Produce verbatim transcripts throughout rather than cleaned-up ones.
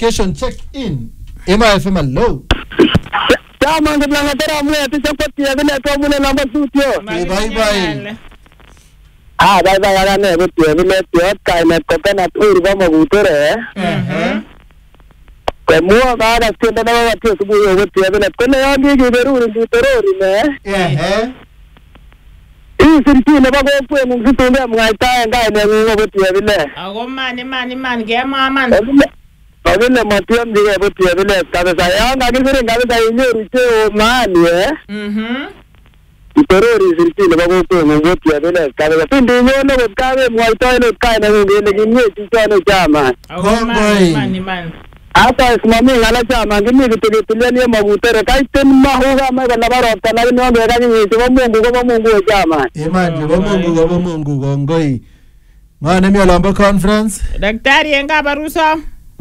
location check in. Ema F M low. Chama ngibanga tara mwe tisapoti yabile to mune namba studio. Bye bye. Ah bye bye ala ne buti yabile tiot kai ne kokana tur ba magutere. Mhm. Ko muwa ga da skenda na wati subu yo buti yabile kone yandi ge beru ndi torori ne. Eh. Ii sinti ne ba go kwe mu gitumbe mwaita ngai ne ngo buti yabile. Ago mani mani mani ge mama. Abile matiam dige buti yabile kabisa yanga gizire kabisa inyoru che mani eh. Mhm. Torori sinti ne ba go kwe mu buti yabile kabisa tindi nyone ko kabe mwaita ne kai ne ngene ginye chichane chama. Ago mani mani mani. Ata ismami ngala chama ngini kitege tuliani mabutere kai ten mahuga ma bala baro tala ni ndo ga ni to mungu go mungu chama. Imani go mungu go mungu go ngoi. Mwana mi alamba conference. Daktari enga baruso.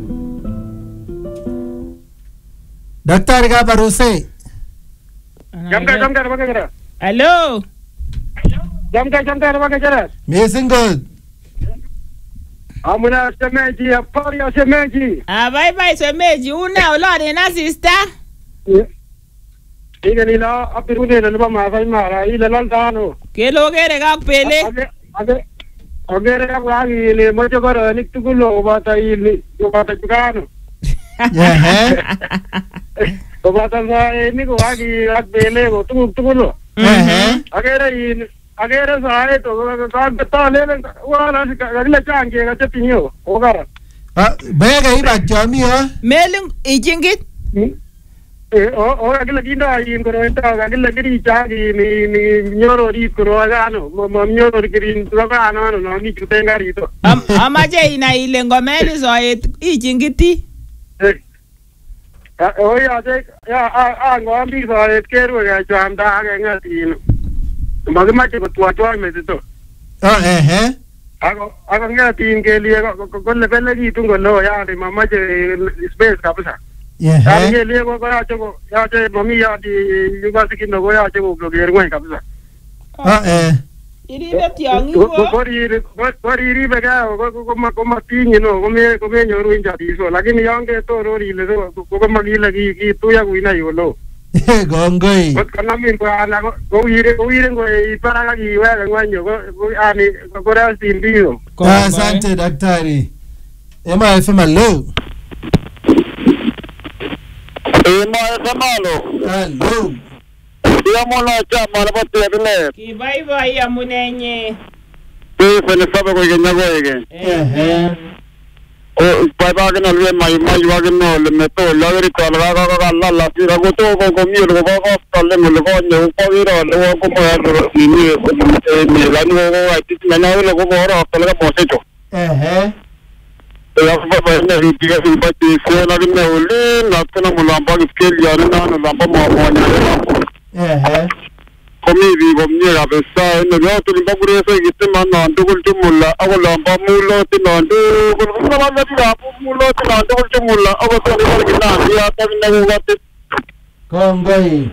Daktari ga baruse. Jamka jamka ba kera. Hello. Jamka jamka ba kera. Amazing good. Amuna semeji apari semeji. Ah bye bye semeji una olore na sister. Ige ni la apirune le ba ma sai mara ile lan tano. Ke logere ga pele. Age age ogere ga gi le mo jogoro ni tugulo ba ta ile yo ba ta jugano. Yeah. Ko ba ta sai ni ko agi ag bele go tu tugulo. Eh. Agere in agere sae to ka ta le wala gale change ga tinyo ogara. Ah, bega iba chami ha. Meling ijingit. Eh o o agile dinda in ko enta agile giri changi ni ni nyoro ri ko agano mo nyoro giri to ga no no ni kutenga ri to. Am amaje ina ile ngomeli so ijingiti. Eh. O ya de ya a a ngombi so keru ga chanda ga ngati. Magamache ko tua tua me to. Ah eh. Ako ako ngati ingelie ko le bele gi tungo lo ya de mamache space kabisa. Yeah. Ari le ko ya chego ya che mami ya di university no go ya chego ko ger ngoi kabisa. Ah eh. Iri le tiangi Ko go. ko ri ko ri ri bega ko ko ma ko ma tingi no ko me ko me nyoru inja di so lakini yange to ro ri le ko ko ma gi lagi gi tu ya guina yo lo. Gongoi. Ko kana min ko ana ko ire ko ire ko ipara ga gi wa ga ngwanyo ko ani ko ra sin dio. Asante daktari. Ema F M low. Ema samalo. Hello. Dia mo na cha mala pati adle. Ki bye bye amunenye. Te fene sabe ko ge nyago ge. Eh. O pai ba ge na le mai mai wa ge no le me to la ri ko la ga ga la la si ra go to ko ko mi lo ko ko to le mo lo ko nyu ko ri ro le ko mo ya ro ni ni ni la ni go ai ti me na lo ko ro to le ko se cho. Eh. Ya ba ba na ri ti ga si ba ti ko na ge na le na to na mo la ba ge ke ya na na la ba mo mo nya. Eh. Komi vi komni ga besa no yo to limba gure so gitte man no ndugul tumulla ago lamba mulo ti no ndugul ko ba ga ti ga mulo ti no ndugul tumulla ago to ni ga na ya ta ni na ga ti Gongoi.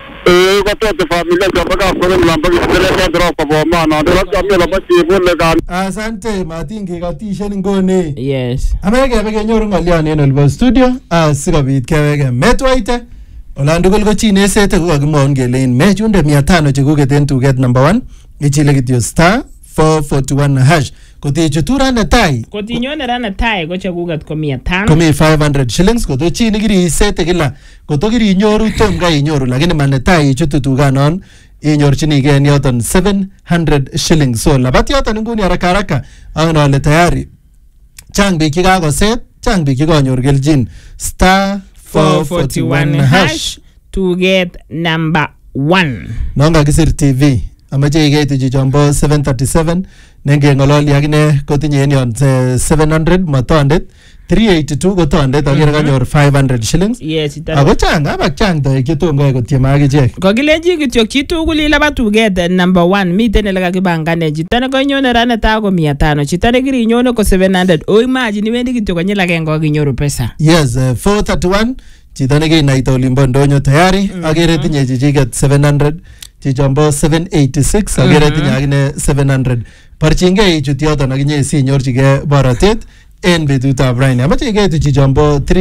e ko to te familia ga ba ga ko lamba gi tele ga dro ko ba ma no de ga mi la ba ti bu le ga. Asante matingi katishen ngone. Yes. Amege bege nyoru ngalian en olbo studio. Ah sikobit kewege metwaite. Olandugul ko chine sete ko kakimwaun kele in mechunde mia tano chekuket en tuget number one. Ichile kityo star four forty-one hash. Kote chutu rana tai. Koti nyone rana tai ko chekuket ko mia tano. Komi five hundred shillings. Koto chini kiri sete kila. Koto kiri nyoru tom ka inyoru. Lakini mane tai chutu tuganon. Inyorchini gen yoton seven hundred shillings. So labat yoton nguni haraka haraka. Ang na wale tayari. Chang biki kako set. Chang biki ko nyor geljin. Star four forty-one hash to get number one. Nonga kisir T V. Amache igeitu chichombo seven thirty-seven. Nenge ngololi akine kotinye en yon seven hundred matondet. three eighty-two kotondet akire kanyor five hundred shillings. Yes, ita. Ako chang, abak chang to kitom kaya kotiema akichek. Kokilenji kityo kitugul ilaba to get number one. Miten ele kakibangane. Chito ne konyone rana ta ko mia tano. Chito ne kiri nyone ko seven hundred. O imagine iwendi kityo konyil agenge kinyoru pesa. Yes, uh, four thirty-one. Chito ne kinaita olimbo ndonyo tayari. Mm -hmm. Akire tinye chichiket seven hundred. Chichombo seven eighty-six. Akire mm -hmm. tinye akine seven hundred. Parchinge ichut yoton akinye sinyorchige borotet en betutab raini. Amache igeitu chichombo three